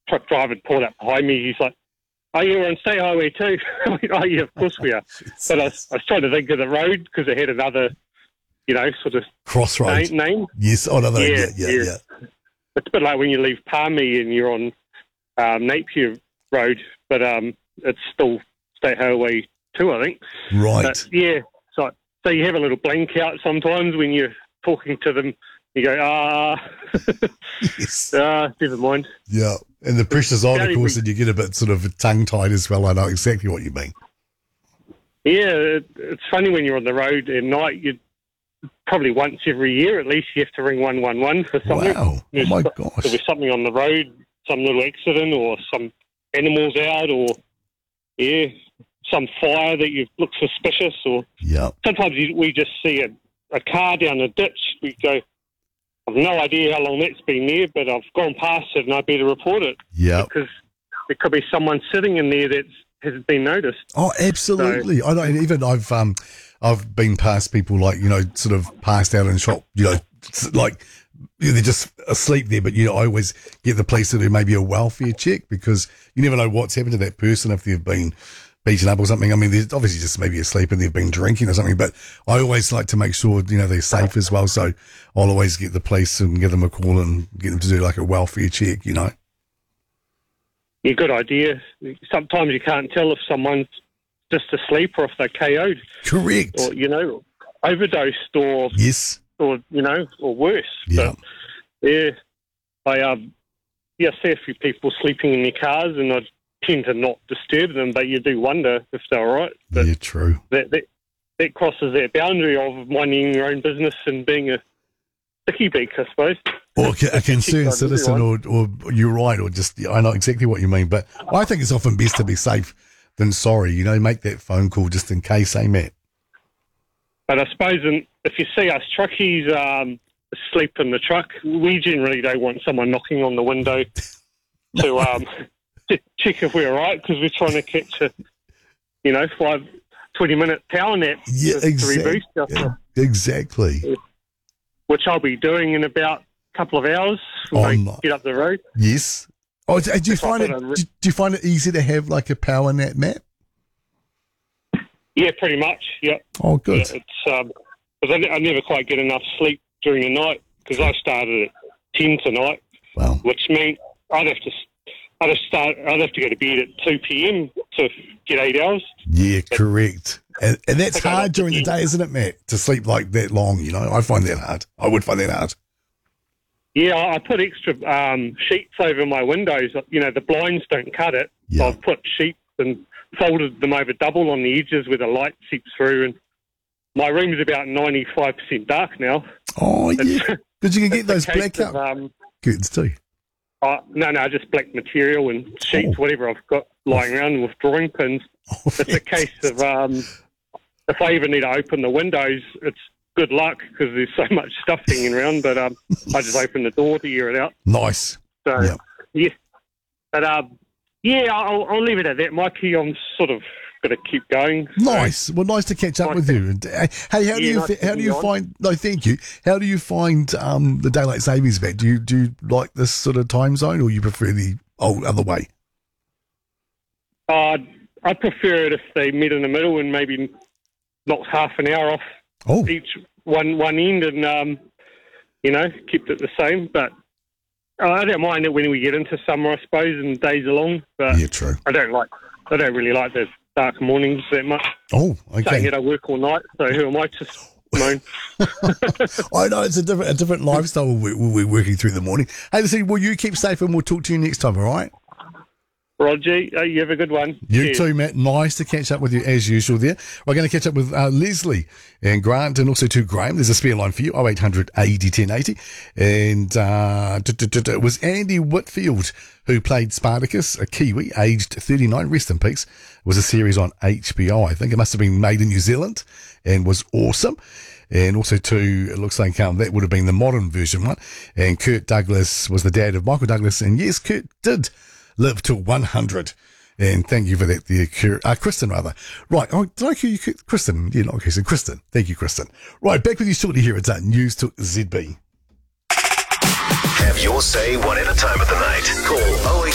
truck driver pulled up behind me. He's like, "Oh, you're on State Highway too?" I went, "Oh, yeah, of course we are." But I was trying to think of the road because it had another, sort of Crossroads name. Yes, oh no, yeah. It's a bit like when you leave Palmy and you're on Napier Road, but it's still State Highway 2, I think. Right. But, yeah, so you have a little blank out sometimes when you're talking to them. You go, Yes. never mind. Yeah, and the pressure's on, of course, and you get a bit sort of tongue-tied as well. I know exactly what you mean. Yeah, it's funny when you're on the road at night. You probably once every year at least you have to ring 111 for something. Wow! Oh my gosh! There'll be something on the road, some little accident, or some animals out, or some fire that you look suspicious, or sometimes we just see a car down a ditch. We go, I've no idea how long that's been there, but I've gone past it and I better report it. Yeah, because there could be someone sitting in there that hasn't been noticed. Oh, absolutely! I know, and even I've been past people sort of passed out in shop, like they're just asleep there. But I always get the police to do maybe a welfare check because you never know what's happened to that person if they've been beaten up or something. I mean, they're obviously just maybe asleep and they've been drinking or something. But I always like to make sure they're safe as well. So I'll always get the police and give them a call and get them to do like a welfare check. Yeah, good idea. Sometimes you can't tell if someone's just asleep or if they're KO'd. Correct. Or, overdosed or... Yes. Or, or worse. Yeah. But, I see a few people sleeping in their cars and I tend to not disturb them, but you do wonder if they're all right. But yeah, true. That crosses that boundary of minding your own business and being a sticky beak, I suppose. Or a concerned citizen, or you're right, or just, I know exactly what you mean, but I think it's often best to be safe than sorry, make that phone call just in case, Matt? But I suppose if you see us truckies asleep in the truck, we generally don't want someone knocking on the window to check if we're all right, because we're trying to catch a, 20-minute power nap to reboost yourself. Exactly. Which I'll be doing in about a couple of hours when I get up the road. Yes. Oh, do you find it easy to have like a power nap, Matt? Yeah, pretty much. Yeah. Oh, good. Yeah, it's because I never quite get enough sleep during the night because I started at 10 tonight. Wow. Which means I'd have to go to bed at 2 p.m. to get 8 hours. Yeah, correct. And that's hard during the day, isn't it, Matt? To sleep like that long, I find that hard. I would find that hard. Yeah, I put extra sheets over my windows. The blinds don't cut it. Yeah. So I've put sheets and folded them over double on the edges where the light seeps through. And my room's about 95% dark now. Oh, yeah. Because you can get those blackout curtains too. No, just black material and sheets, whatever I've got lying around with drawing pins. It's a case of if I even need to open the windows, it's good luck because there's so much stuff hanging around. But I just open the door to air it out. Nice. So yeah, but I'll leave it at that, Mikey. I'm sort of got to keep going. Nice. Well, nice to catch up with you. And, hey, how do you find? No, thank you. How do you find the daylight savings back? Do you like this sort of time zone, or you prefer the other way? I prefer it if they met in the middle and maybe knocked half an hour off each one end, and kept it the same. But I don't mind it when we get into summer, I suppose, and days are long. But yeah, true. I don't really like the dark mornings that much. Oh, okay. Saying I work all night, so who am I to moan? I know it's a different lifestyle we're working through the morning. Hey, listen, well, you keep safe and we'll talk to you next time, all right? Roger, you have a good one. You too, Matt. Nice to catch up with you as usual there. We're going to catch up with Leslie and Grant and also to Graham. There's a spare line for you, 0800 80 1080. And it was Andy Whitfield who played Spartacus, a Kiwi, aged 39, rest in peace. It was a series on HBO, I think. It must have been made in New Zealand and was awesome. And also it looks like that would have been the modern version one. And Kurt Douglas was the dad of Michael Douglas. And yes, Kurt did live to 100. And thank you for that there, Kristen, rather. Right. Oh, did I call you Kristen? Yeah, not Kristen. Kristen. Thank you, Kristen. Right, back with you shortly here at News Talk ZB. Have your say whatever time of the night. Call 08